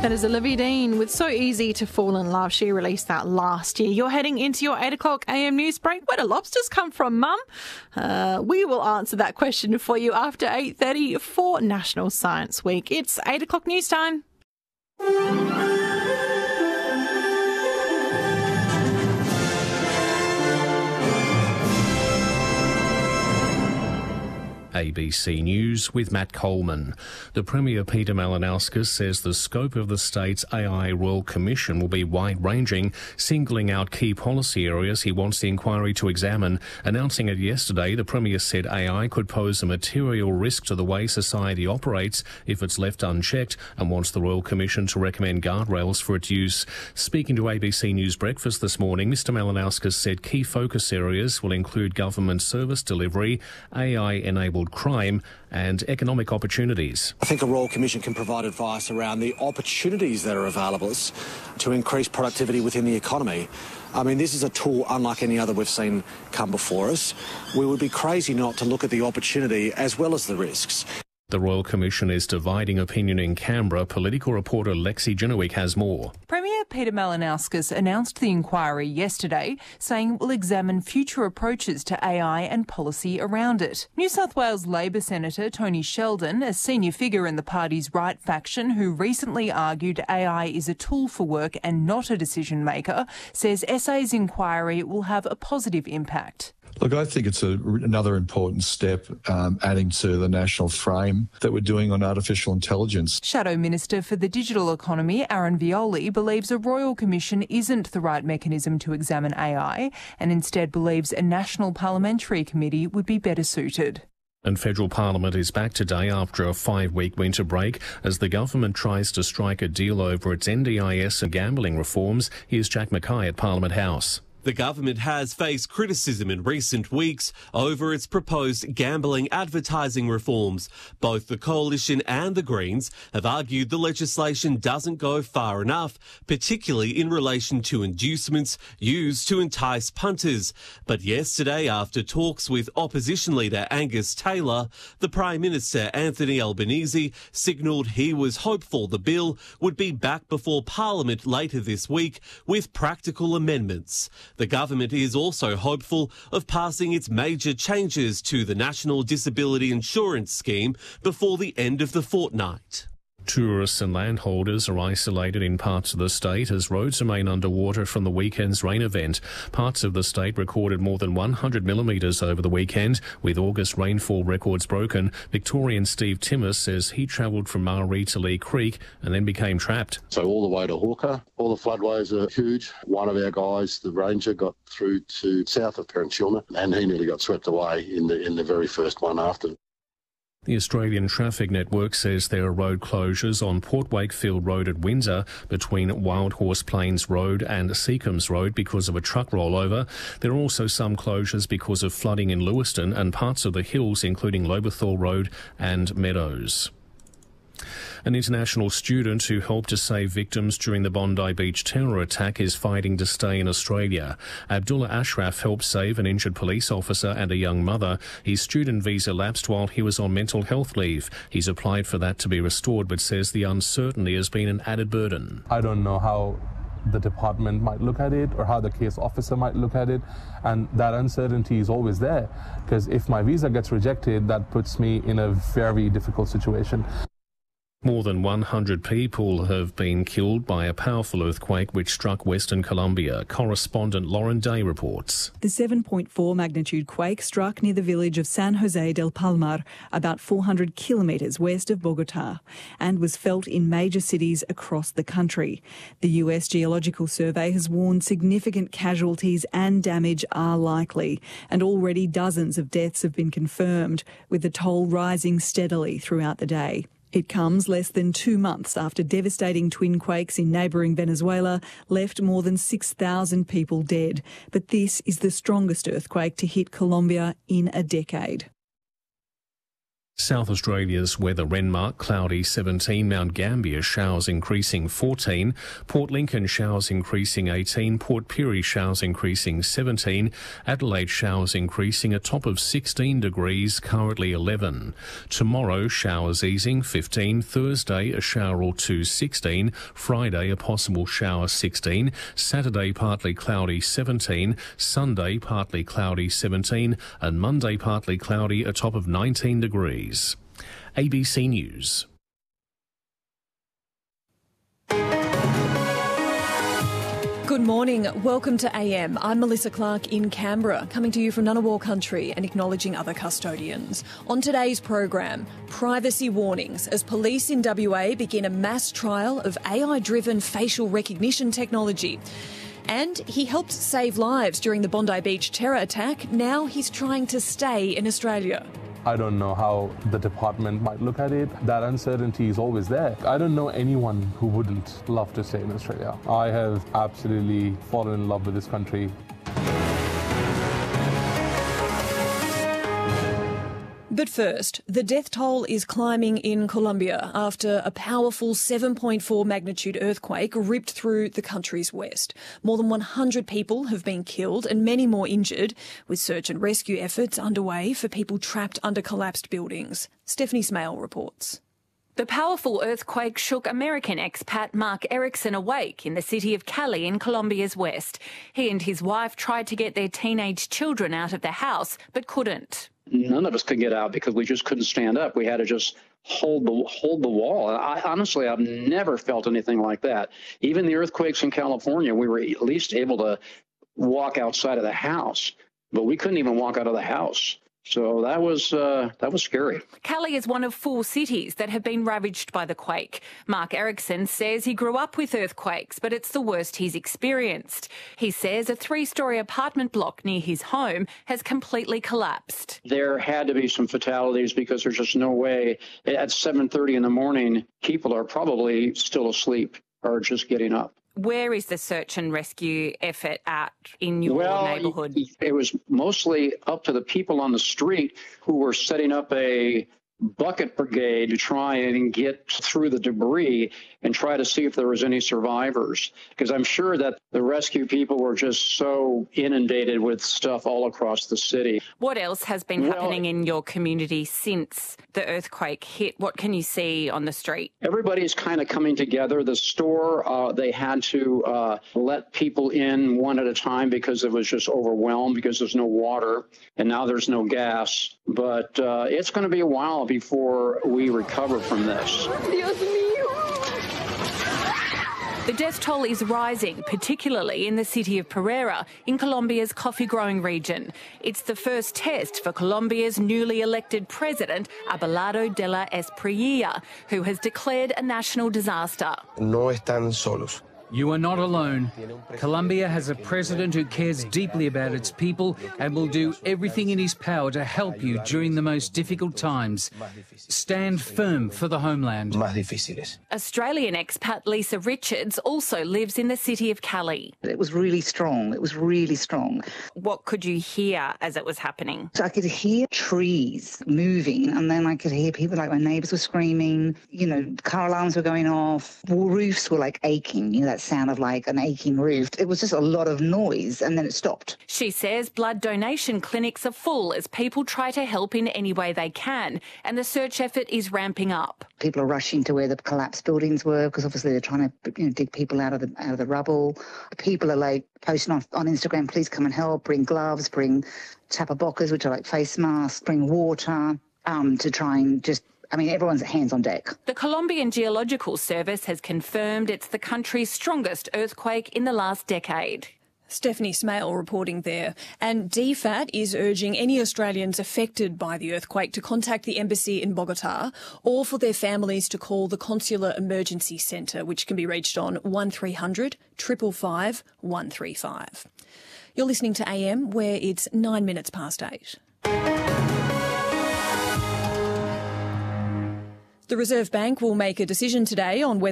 That is Olivia Dean with So Easy to Fall in Love. She released that last year. You're heading into your 8 o'clock AM news break. Where do lobsters come from, Mum? We will answer that question for you after 8:30 for National Science Week. It's 8 o'clock news time. ABC News with Matt Coleman. The Premier Peter Malinauskas says the scope of the state's AI Royal Commission will be wide-ranging, singling out key policy areas he wants the inquiry to examine. Announcing it yesterday, the Premier said AI could pose a material risk to the way society operates if it's left unchecked, and wants the Royal Commission to recommend guardrails for its use. Speaking to ABC News Breakfast this morning, Mr Malinauskas said key focus areas will include government service delivery, AI-enabled crime and economic opportunities. I think a Royal Commission can provide advice around the opportunities that are available to increase productivity within the economy. I mean, this is a tool unlike any other we've seen come before us. We would be crazy not to look at the opportunity as well as the risks. The Royal Commission is dividing opinion in Canberra. Political reporter Lexi Genowick has more. Premier Peter Malinauskas announced the inquiry yesterday, saying it will examine future approaches to AI and policy around it. New South Wales Labor Senator Tony Sheldon, a senior figure in the party's right faction who recently argued AI is a tool for work and not a decision maker, says SA's inquiry will have a positive impact. Look, I think it's another important step adding to the national frame that we're doing on artificial intelligence. Shadow Minister for the Digital Economy, Aaron Violi, believes a Royal Commission isn't the right mechanism to examine AI and instead believes a National Parliamentary Committee would be better suited. And federal parliament is back today after a 5-week winter break as the government tries to strike a deal over its NDIS and gambling reforms. Here's Jack Mackay at Parliament House. The government has faced criticism in recent weeks over its proposed gambling advertising reforms. Both the Coalition and the Greens have argued the legislation doesn't go far enough, particularly in relation to inducements used to entice punters. But yesterday, after talks with opposition leader Angus Taylor, the Prime Minister Anthony Albanese signalled he was hopeful the bill would be back before Parliament later this week with practical amendments. The government is also hopeful of passing its major changes to the National Disability Insurance Scheme before the end of the fortnight. Tourists and landholders are isolated in parts of the state as roads remain underwater from the weekend's rain event. Parts of the state recorded more than 100 millimetres over the weekend, with August rainfall records broken. Victorian Steve Timmis says he travelled from Maree to Lee Creek and then became trapped. So all the way to Hawker, all the floodways are huge. One of our guys, the ranger, got through to south of Perenchilma and he nearly got swept away in the very first one after. The Australian Traffic Network says there are road closures on Port Wakefield Road at Windsor between Wild Horse Plains Road and Seacombs Road because of a truck rollover. There are also some closures because of flooding in Lewiston and parts of the hills, including Lobethal Road and Meadows. An international student who helped to save victims during the Bondi Beach terror attack is fighting to stay in Australia. Abdullah Ashraf helped save an injured police officer and a young mother. His student visa lapsed while he was on mental health leave. He's applied for that to be restored, but says the uncertainty has been an added burden. I don't know how the department might look at it or how the case officer might look at it, and that uncertainty is always there because if my visa gets rejected, that puts me in a very difficult situation. More than 100 people have been killed by a powerful earthquake which struck Western Colombia. Correspondent Lauren Day reports. The 7.4 magnitude quake struck near the village of San Jose del Palmar, about 400 kilometres west of Bogota, and was felt in major cities across the country. The US Geological Survey has warned significant casualties and damage are likely, and already dozens of deaths have been confirmed, with the toll rising steadily throughout the day. It comes less than 2 months after devastating twin quakes in neighbouring Venezuela left more than 6,000 people dead. But this is the strongest earthquake to hit Colombia in a decade. South Australia's weather: Renmark, cloudy 17, Mount Gambier, showers increasing 14, Port Lincoln, showers increasing 18, Port Pirie, showers increasing 17, Adelaide, showers increasing, a top of 16 degrees, currently 11. Tomorrow, showers easing 15, Thursday, a shower or two 16, Friday, a possible shower 16, Saturday, partly cloudy 17, Sunday, partly cloudy 17, and Monday, partly cloudy, a top of 19 degrees. ABC News. Good morning. Welcome to AM. I'm Melissa Clark in Canberra, coming to you from Ngunnawal country and acknowledging other custodians. On today's program, privacy warnings as police in WA begin a mass trial of AI-driven facial recognition technology. And he helped save lives during the Bondi Beach terror attack. Now he's trying to stay in Australia. I don't know how the department might look at it. That uncertainty is always there. I don't know anyone who wouldn't love to stay in Australia. I have absolutely fallen in love with this country. But first, the death toll is climbing in Colombia after a powerful 7.4 magnitude earthquake ripped through the country's west. More than 100 people have been killed and many more injured, with search and rescue efforts underway for people trapped under collapsed buildings. Stephanie Smale reports. The powerful earthquake shook American expat Mark Erickson awake in the city of Cali in Colombia's west. He and his wife tried to get their teenage children out of the house, but couldn't. None of us could get out because we just couldn't stand up. We had to just hold the wall. Honestly, I've never felt anything like that. Even the earthquakes in California, we were at least able to walk outside of the house, but we couldn't even walk out of the house. So that was scary. Cali is one of 4 cities that have been ravaged by the quake. Mark Erickson says he grew up with earthquakes, but it's the worst he's experienced. He says a 3-story apartment block near his home has completely collapsed. There had to be some fatalities because there's just no way. At 7:30 in the morning, people are probably still asleep or just getting up. Where is the search and rescue effort at in your neighbourhood? It was mostly up to the people on the street who were setting up a bucket brigade to try and get through the debris and try to see if there was any survivors. Because I'm sure that the rescue people were just so inundated with stuff all across the city. What else has been happening in your community since the earthquake hit? What can you see on the street? Everybody's kind of coming together. The store, they had to let people in one at a time because it was just overwhelmed because there's no water and now there's no gas. But it's going to be a while before we recover from this. The death toll is rising, particularly in the city of Pereira, in Colombia's coffee-growing region. It's the first test for Colombia's newly elected president, Abelardo de la Espriella, who has declared a national disaster. No están solos. You are not alone. Colombia has a president who cares deeply about its people and will do everything in his power to help you during the most difficult times. Stand firm for the homeland. Australian expat Lisa Richards also lives in the city of Cali. It was really strong. It was really strong. What could you hear as it was happening? So I could hear trees moving, and then I could hear people, like my neighbours were screaming, car alarms were going off, roofs were like aching, that sound of like an aching roof. It was just a lot of noise, and then it stopped. She says blood donation clinics are full as people try to help in any way they can, and the search effort is ramping up. People are rushing to where the collapsed buildings were because obviously they're trying to dig people out of the rubble. People are like posting on Instagram, please come and help, bring gloves, bring tapabocas, which are like face masks, bring water, to try and just everyone's hands on deck. The Colombian Geological Service has confirmed it's the country's strongest earthquake in the last decade. Stephanie Smale reporting there. And DFAT is urging any Australians affected by the earthquake to contact the embassy in Bogotá or for their families to call the Consular Emergency Centre, which can be reached on 1300 555 135. You're listening to AM, where it's 9 minutes past 8. The Reserve Bank will make a decision today on whether